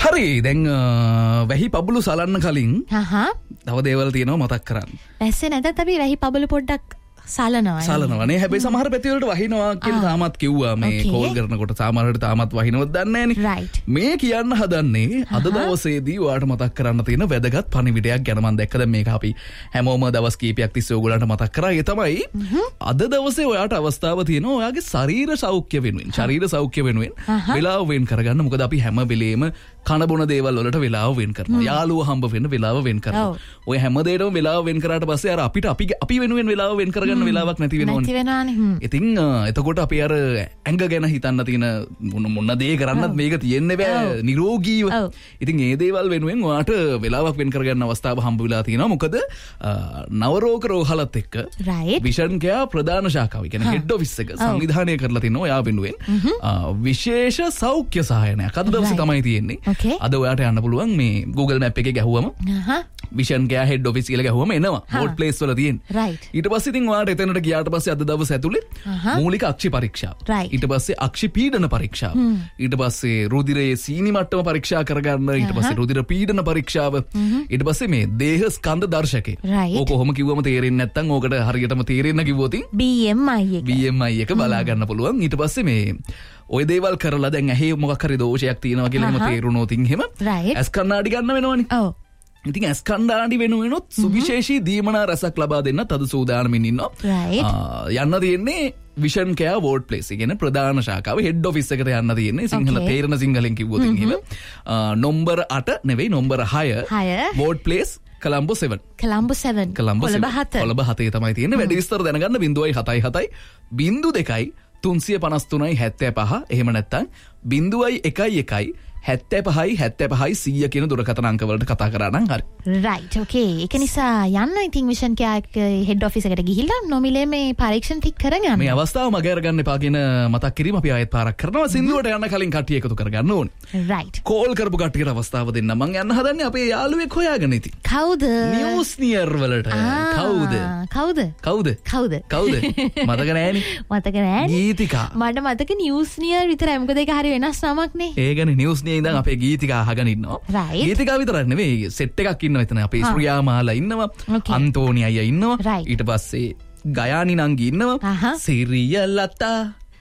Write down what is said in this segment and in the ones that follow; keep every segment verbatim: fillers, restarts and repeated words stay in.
හරි දැන් වැහි පබුලු සලන්න කලින් හහ තව දේවල් තියෙනවා මතක් කරන්න. ඇස්සේ නැතත් අපි වැහි පබුලු පොඩ්ඩක් සලනවා. සලනවනේ. හැබැයි සමහර පැති වලට වහිනවා කියලා තාමත් කිව්වා මේ කෝල් කරනකොට සමහරවිට තාමත් වහිනවද දන්නේ නැහැ. මේ කියන්න හදන්නේ අද දවසේදී ඔයාලට මතක් කරන්න තියෙන වැදගත් පණිවිඩයක් ගැන. මම දැක්කද මේක අපි හැමෝම දවස් කීපයක් තිස්සේ ඔයගොල්ලන්ට මතක් කරා. ඒ තමයි අද දවසේ ඔයාට අවස්ථාව තියෙනවා ඔයාගේ ශරීර සෞඛ්‍ය වෙනුවෙන් ශරීර සෞඛ්‍ය වෙනුවෙන් වෙලාව වෙන් කරගන්න. මොකද අපි හැම වෙලේම කන බොන දේවල් වලට වෙලාව වෙන් කරනවා. යාළුවෝ හම්බ වෙන්න වෙලාව වෙන් කරනවා. ඔය හැම දෙයකටම වෙලාව වෙන් කරාට පස්සේ අර අපිට අපි අපි වෙනුවෙන් වෙලාව වෙන් කරගන්න වෙලාවක් නැති වෙනවනේ. ඉතින් එතකොට අපි අර ඇඟ ගැන හිතන්න තියෙන මොන දේ කරන්නත් මේක තියෙන්නේ බෑ නිරෝගීව. ඉතින් ඒ දේවල් වෙනුවෙන් ඔයාට වෙලාවක් වෙන් කරගන්න අවස්ථාව හම්බ වෙලා තියෙනවා. මොකද නවරෝග රෝහලත් එක්ක විෂන් කෙයා ප්‍රධාන ශාඛාව කියන්නේ හෙඩ් ඔෆිස් එක සංවිධානය කරලා තිනවා ඔයා වෙනුවෙන් විශේෂ සෞඛ්‍ය සහායනයක් අද දවසේ තමයි තියෙන්නේ. අද ඔයාට යන්න පුළුවන් මේ Google Map එකේ ගැහුවම විෂන් කෙයා හෙඩ් ඔෆිස් කියලා ගැහුවම එනවා බෝඩ් ප්ලේස් වල තියෙන. ඊට පස්සේ ඉතින් ඔයාට එතනට ගියාට පස්සේ අද දවස් ඇතුලේ මූලික අක්ෂි පරීක්ෂාව. ඊට පස්සේ අක්ෂි පීඩන පරීක්ෂාව. ඊට පස්සේ රුධිරයේ සීනි මට්ටම පරීක්ෂා කරගන්න. ඊට පස්සේ රුධිර පීඩන පරීක්ෂාව. ඊට පස්සේ මේ දේහ ස්කන්ධ දර්ශකේ. ඕක කොහොම කිව්වම තේරෙන්නේ නැත්නම් ඕකට හරියටම තේරෙන්න කිව්වොත් B M I එක B M I එක බලා ගන්න පුළුවන්. ඊට පස්සේ මේ ඔය දේවල් කරලා දැන් ඇහි මොකක් හරි දෝෂයක් තියෙනවා කියලා එහෙම තේරුණොත් එහෙම ඇස් කණ්ණාඩි ගන්න වෙනවනේ. ඔව්. ඉතින් ඇස් කණ්ණාඩි වෙනුවෙනොත් සුවිශේෂී දීමනා රසක් ලබා දෙන්නත් අද සූදානමින් ඉන්නවා. යන්න තියෙන්නේ විෂන් කෙයා වෝඩ් ප්ලේස්. ඒ කියන්නේ ප්‍රධාන ශාඛාව හෙඩ් ඔෆිස් එකට යන්න තියෙන්නේ. සිංහල තේරෙන සිංහලෙන් කිව්වොත් එහෙම. නම්බර අට නෙවෙයි නම්බර හය word place Colombo seven. Colombo seven. Colombo හත. කොළඹ හතේ තමයි තියෙන්නේ. වැඩි විස්තර දැනගන්න බිංදුවයි හතයි හතයි බිංදු දෙකයි තුන්සිය පනස් තුනයි හැත්තෑ පහ. එහෙම නැත්නම් බිංදුවයි එකයි එකයි හැත්තෑ පහයි හැත්තෑ පහයි සීය කියන දුරකථන අංක වලට කතා කරා නම් හරි. රයිට් ඕකේ. ඒක නිසා යන්න ඉතින් විෂන් කෙයා හෙඩ් ඔෆිස් එකට ගිහිල්ලා නොමිලේ මේ පරීක්ෂණ ටික කරගන්න. මේ අවස්ථාව මගේ අරගන්න එපා කියන මතක් කිරීම අපි ආයෙත් පාරක් කරනවා. සින්දුවට යන්න කලින් කට්ටිය එකතු කරගන්න ඕනේ. රයිට්. කෝල් කරපු කට්ටියට අවස්ථාව දෙන්න. මං යන්න හදන්නේ අපේ යාළුවෙක් හොයාගෙන ඉතින්. කවුද? නිවුස් නියර් වලට. කවුද? කවුද? කවුද? කවුද? කවුද? මතක නෑනේ. මතක නෑනේ. ගීතිකා. මට මතක නිවුස් නියර් විතරයි. මොකද ඒක හරි වෙනස් නමක් නේ. ඒකනේ නිවුස් නියර් ඉඳන් අපේ ගීතිකා අහගෙන ඉන්නවා. ගීතිකා විතරක් නෙවෙයි සෙට් එකක් ඉන්නවා එතන. අපේ ස්ප්‍රියාමාලා ඉන්නවා. අන්තෝනි අයියා ඉන්නවා. ඊට පස්සේ ගයානි නංගි ඉන්නවා. සිරියලතා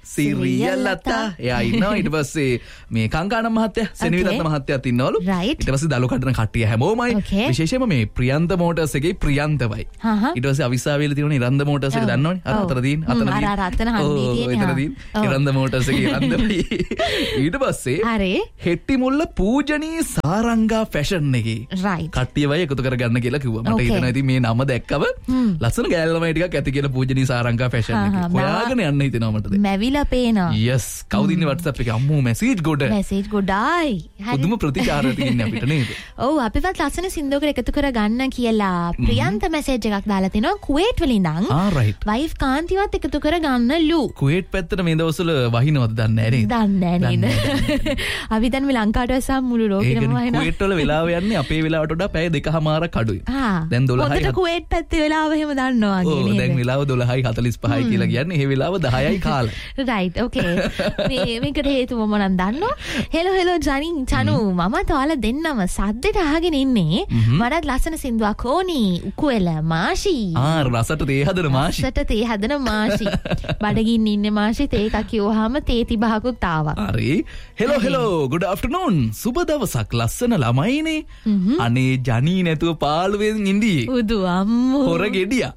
සිරියලතා එයා ඉන්නවා. ඊට පස්සේ මේ කංකානම් මහත්තයා සෙනවිරත්න මහත්තයාත් ඉන්නවලු. ඊට පස්සේ දලු කඩන කට්ටිය හැමෝමයි. විශේෂයෙන්ම මේ ප්‍රියන්ත මෝටර්ස් එකේ ප්‍රියන්තවයි. ඊට පස්සේ අවිස්සාවේල තියෙන ඉරන්ද මෝටර්ස් එක දන්නවනේ. අර අතර තියෙන අතන තියෙන. අර අතන හන්දියේ තියෙන. එතන තියෙන ඉරන්ද මෝටර්ස් එකේ ඉරන්දවයි. ඊට පස්සේ හරි හෙට්ටි මුල්ල පූජනීය සාරංගා ෆැෂන් එකේ කට්ටියවයි එකතු කරගන්න කියලා කිව්වා. මට හිතෙනවා ඉතින් මේ නම දැක්කම ලස්සන ගෑල් ළමයි ටිකක් ඇති කියලා පූජනීය සාරංගා ෆැෂන් එකේ. හොයාගෙන යන්න හිතෙනවා මට. මැවිලා පේනවා. yes කවුද ඉන්නේ WhatsApp එකේ අම්මෝ මැසේජ් ගොඩ මැසේජ් ගොඩයි. පුදුම ප්‍රතිචාර තියෙන්නේ අපිට නේද? ඔව් අපිවත් ලස්සන සින්දුවකට එකතු කර ගන්න කියලා ප්‍රියන්ත මැසේජ් එකක් දාලා තිනවා කුවේට් වලින් ඉඳන්. ආ රයිට්. වයිෆ් කාන්තිවත් එකතු කර ගන්නලු. කුවේට් පැත්තට මේ දවස්වල වහිනවද දන්නේ නැහැ නේද? දන්නේ නැහැ නේද? අපි දැන් මේ ලංකාවට වැස්සම මුළු ලෝකෙම වහිනවා. කුවේට් වල වෙලාව යන්නේ අපේ වෙලාවට වඩා පැය දෙකමාරක් අඩුයි. දැන් දොළහයි. පොතට කුවේට් පැත්තේ වෙලාව එහෙම දන්නවා වගේ නේද? ඔව් දැන් වෙලාව දොළහයි හතලිස් පහයි කියලා කියන්නේ. ඒ වෙලාව දහයයි කාලය. රයිට් ඕකේ. මේ මේකට හේතුව මොනවද දන්නෝ? හෙලෝ හෙලෝ ජනින් චනු මමත් ඔයාලා දෙන්නම සද්දෙට අහගෙන ඉන්නේ. මටත් ලස්සන සින්දුවක් ඕනි. උකුවෙල මාෂි. ආ රසට තේ හදන මාෂි. රසට තේ හදන මාෂි. බඩගින්න ඉන්නේ මාෂි තේ එකක් කිව්වහම තේ තිබහකුත් ආවා. හරි. Hello hello good afternoon. සුබ දවසක් ලස්සන ළමයිනේ. අනේ ජනී නැතුව පාළුවෙන් ඉඳී. උදු අම්මෝ. හොර ගෙඩියා.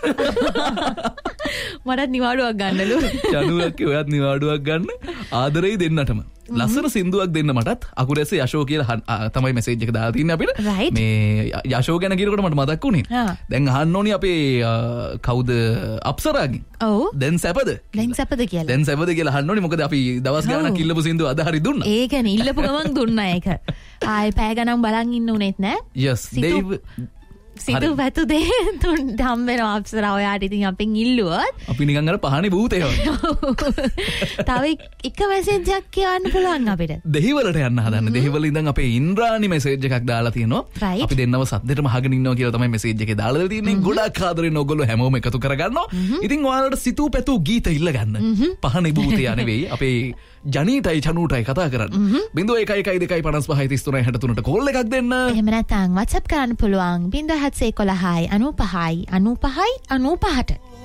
මටත් නිවාඩුවක් ගන්නලු. චනුවක් ඔයත් නිවාඩුවක් ගන්න. ආදරෙයි දෙන්නටම. ලස්සන සින්දුවක් දෙන්න මටත්. අකුරැස යශෝ කියලා තමයි මැසේජ් එක දාලා තින්නේ අපිට. මේ යශෝ ගැන කියනකොට මට මතක් වුණේ. දැන් අහන්න ඕනි අපේ කවුද අප්සරාගෙන්. ඔව්. දැන් සැපද? දැන් සැපද කියලා. දැන් සැපද කියලා අහන්න ඕනි. මොකද අපි දවස් ගානක් ඉල්ලපු සින්දුව අද හරි දුන්නා. ඒ කියන්නේ ඉල්ලපු ගමන් දුන්නා ඒක. ආයේ පැය ගණන් බලන් ඉන්න උනේත් නෑ. yes දේව සිතු පැතු දේ තුන් හම්බෙනවා අප්සරා ඔයාට ඉතින් අපෙන් ඉල්ලුවොත් අපි නිකන් අර පහනේ භූතය වගේ. තව එක මැසේජ් එකක් කියන්න පුළුවන් අපිට. දෙහිවලට යන්න හදන්න. දෙහිවල ඉඳන් අපේ ඉන්ද්‍රානි මැසේජ් එකක් දාලා තියෙනවා. අපි දෙන්නව සද්දෙටම අහගෙන ඉන්නවා කියලා තමයි මැසේජ් එකේ දාලා තියෙන්නේ. ගොඩක් ආදරෙන් ඔයගොල්ලෝ හැමෝම එකතු කරගන්නවා. ඉතින් ඔයාලට සිතු පැතු ගීත ඉල්ල ගන්න. පහනේ භූතය නෙවෙයි අපේ ජනීටයි චනූටයි කතා කරන්න බිඳුව එකයි එකයි දෙකයි පනස් පහයි තිස් තුනයි හැට තුනට කෝල් එකක් දෙන්න. එහෙම නැත්නම් WhatsApp කරන්න පුළුවන් බිංදුව හත්සේ එකොළහයි අනූපහයි අනූපහයි අනූපහට.